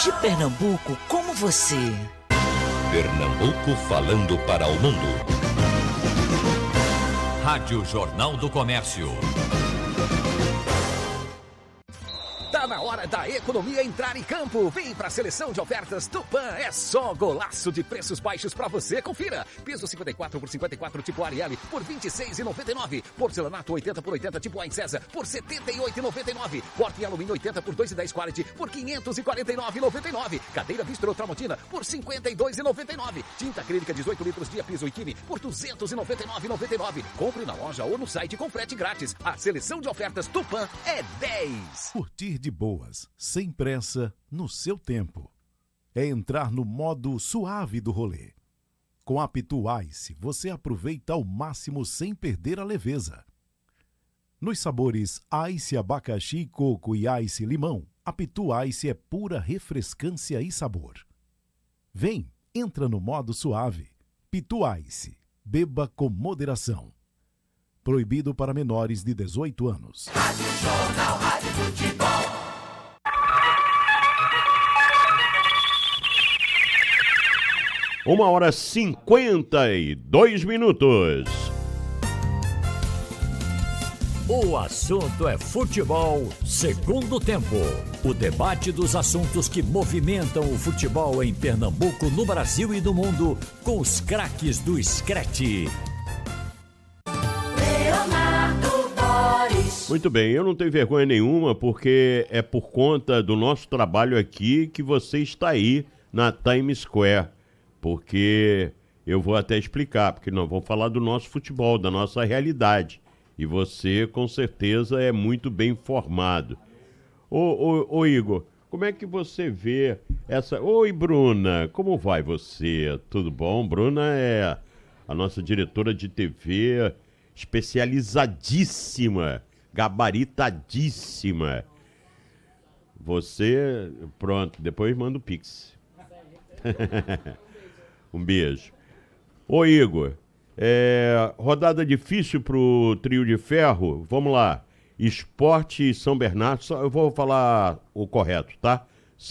de Pernambuco como você. Pernambuco falando para o mundo. Rádio Jornal do Comércio. Tá na hora da economia entrar em campo. Vem pra seleção de ofertas Tupã. É só golaço de preços baixos pra você. Confira. Piso 54 por 54 tipo Ariel por R$ 26,99. Porcelanato 80 por 80 tipo Aincesa por R$ 78,99. Porta em alumínio 80 por 2,10 quality por R$ 549,99. Cadeira Bistro Tramontina por R$ 52,99. Tinta acrílica 18 litros Dia Piso e Kine por R$ 299,99. Compre na loja ou no site com frete grátis. A seleção de ofertas Tupã é 10. Curtir de boas, sem pressa, no seu tempo. É entrar no modo suave do rolê. Com a Pitu Ice, você aproveita ao máximo sem perder a leveza. Nos sabores Ice Abacaxi, Coco e Ice Limão, a Pitu Ice é pura refrescância e sabor. Vem, entra no modo suave. Pitu Ice, beba com moderação. Proibido para menores de 18 anos. Rádio Jornal, Rádio Futebol. 1h52. O assunto é futebol, segundo tempo. O debate dos assuntos que movimentam o futebol em Pernambuco, no Brasil e no mundo, com os craques do Screte. Muito bem, eu não tenho vergonha nenhuma, porque é por conta do nosso trabalho aqui que você está aí na Times Square. Porque eu vou até explicar, porque nós vamos falar do nosso futebol, da nossa realidade. E você, com certeza, é muito bem informado. Ô Igor, como é que você vê essa... Oi, Bruna, como vai você? Tudo bom? Bruna é a nossa diretora de TV, especializadíssima, gabaritadíssima. Você, pronto, depois manda o Pix. Um beijo. Ô Igor, rodada difícil pro trio de ferro. Vamos lá. Sport São Bernardo, eu vou falar o correto, tá?